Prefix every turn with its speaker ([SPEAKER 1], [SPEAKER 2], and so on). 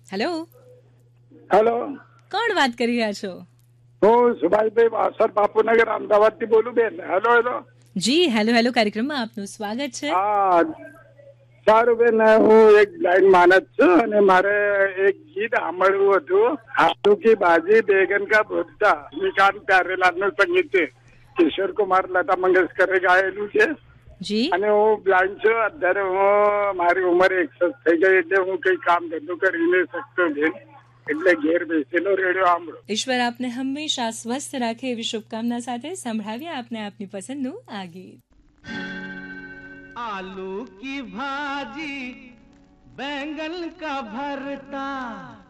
[SPEAKER 1] Hello,
[SPEAKER 2] hello,
[SPEAKER 1] કોણ વાત કરી રહ્યા છો?
[SPEAKER 2] હું સુભાષભાઈ વાસર બાપુનગર અમદાવાદ થી બોલું બેન. Hello hello.
[SPEAKER 1] જી હેલો હેલો કાર્યક્રમમાં આપનું સ્વાગત છે.
[SPEAKER 2] હા, સારું બેન, હું એક બ્લાઇન્ડ માણસ છું અને મારે એક ગીત સાંભળવું હતું. આલુ કી ભાજી બેગન કા ભરતા, નિકાંત પ્યારેલાલ નું સંગીત છે. કિશોર કુમાર લતા મંગેશકરે ગાયેલું છે.
[SPEAKER 1] જી
[SPEAKER 2] અને હું બ્લાઇન્ડ છું. અત્યારે હું મારી ઉંમર 61 થઈ ગઈ એટલે હું કઈ કામ ધંધો કરી નહીં શકતો બેન. એટલે ઘેર બેસેલો રેડિયો સાંભળો.
[SPEAKER 1] ઈશ્વર આપને હંમેશા સ્વસ્થ રાખે એવી શુભકામના સાથે સંભળાવીએ આપને આપની પસંદનું આ ગીત.
[SPEAKER 3] आलू की भाजी बैंगन का भरता